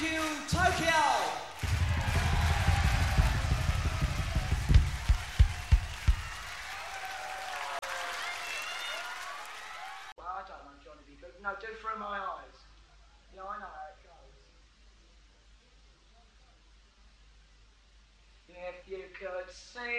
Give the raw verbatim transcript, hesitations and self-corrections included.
you, Tokyo! Well, I don't know, Johnny B. Good. No, do Through My Eyes. Yeah, I know how it goes. If you could see